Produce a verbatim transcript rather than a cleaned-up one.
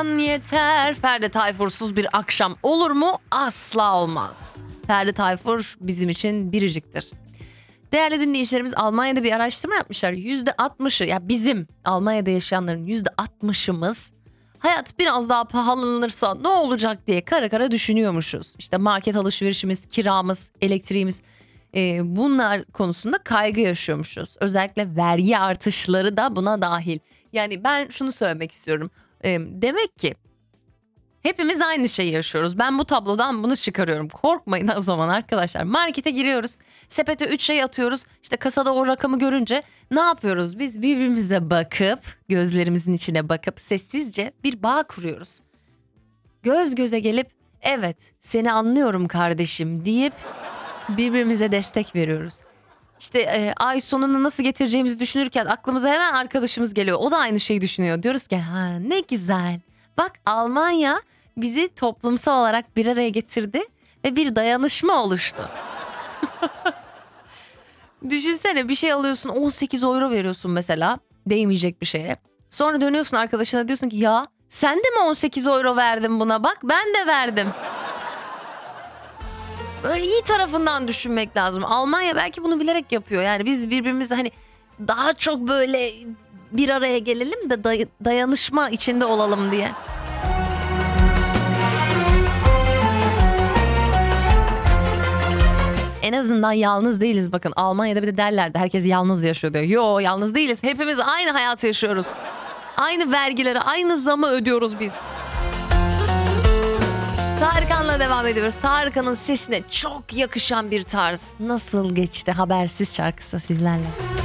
Aman yeter. Ferdi Tayfursuz bir akşam olur mu? Asla olmaz. Ferdi Tayfur bizim için biriciktir. Değerli dinleyicilerimiz, Almanya'da bir araştırma yapmışlar. yüzde altmışı, ya bizim Almanya'da yaşayanların yüzde altmışımız hayat biraz daha pahalanırsa ne olacak diye kara kara düşünüyormuşuz. İşte market alışverişimiz, kiramız, elektriğimiz, e, bunlar konusunda kaygı yaşıyormuşuz. Özellikle vergi artışları da buna dahil. Yani ben şunu söylemek istiyorum. E, demek ki hepimiz aynı şeyi yaşıyoruz. Ben bu tablodan bunu çıkarıyorum. Korkmayın o zaman arkadaşlar. Markete giriyoruz. Sepete üç şey atıyoruz. İşte kasada o rakamı görünce ne yapıyoruz? Biz birbirimize bakıp, gözlerimizin içine bakıp sessizce bir bağ kuruyoruz. Göz göze gelip evet seni anlıyorum kardeşim deyip birbirimize destek veriyoruz. İşte e, ay sonunu nasıl getireceğimizi düşünürken aklımıza hemen arkadaşımız geliyor. O da aynı şeyi düşünüyor. Diyoruz ki ha ne güzel. Bak Almanya bizi toplumsal olarak bir araya getirdi ve bir dayanışma oluştu. Düşünsene, bir şey alıyorsun, on sekiz euro veriyorsun mesela, değmeyecek bir şeye. Sonra dönüyorsun arkadaşına, diyorsun ki ya sen de mi on sekiz euro verdin buna, bak ben de verdim. Böyle iyi tarafından düşünmek lazım. Almanya belki bunu bilerek yapıyor. Yani biz birbirimize hani daha çok böyle bir araya gelelim de day- dayanışma içinde olalım diye. En azından yalnız değiliz. Bakın Almanya'da bir de derlerdi herkes yalnız yaşıyor diyor. Yo, yalnız değiliz. Hepimiz aynı hayatı yaşıyoruz. Aynı vergileri, aynı zamı ödüyoruz biz. Tarkan'la devam ediyoruz. Tarkan'ın sesine çok yakışan bir tarz. Nasıl geçti Habersiz şarkısı sizlerle.